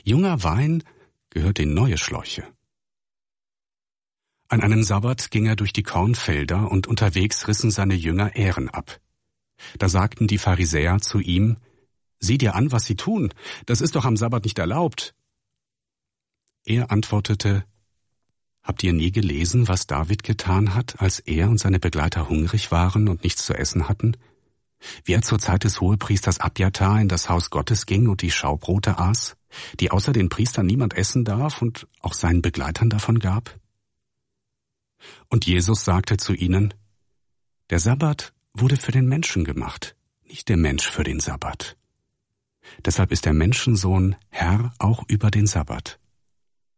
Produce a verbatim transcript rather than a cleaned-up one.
Junger Wein gehört in neue Schläuche. An einem Sabbat ging er durch die Kornfelder, und unterwegs rissen seine Jünger Ähren ab. Da sagten die Pharisäer zu ihm: Sieh dir an, was sie tun, das ist doch am Sabbat nicht erlaubt. Er antwortete: Habt ihr nie gelesen, was David getan hat, als er und seine Begleiter hungrig waren und nichts zu essen hatten? Wie er zur Zeit des Hohepriesters Abjatar in das Haus Gottes ging und die Schaubrote aß, die außer den Priestern niemand essen darf, und auch seinen Begleitern davon gab? Und Jesus sagte zu ihnen: Der Sabbat wurde für den Menschen gemacht, nicht der Mensch für den Sabbat. Deshalb ist der Menschensohn Herr auch über den Sabbat.